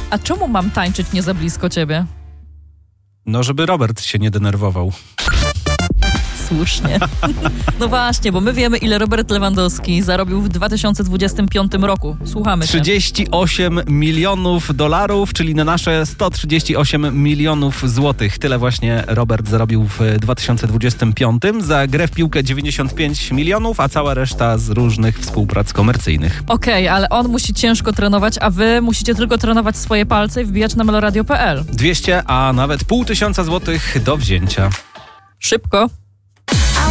A czemu mam tańczyć nie za blisko ciebie? No, żeby Robert się nie denerwował. Słusznie. No właśnie, bo my wiemy, ile Robert Lewandowski zarobił w 2025 roku. Słuchamy cię. 38 milionów dolarów, czyli na nasze 138 milionów złotych. Tyle właśnie Robert zarobił w 2025. Za grę w piłkę 95 milionów, a cała reszta z różnych współprac komercyjnych. Okej, ale on musi ciężko trenować, a wy musicie tylko trenować swoje palce i wbijać na meloradio.pl. 200, a nawet 500 złotych do wzięcia. Szybko.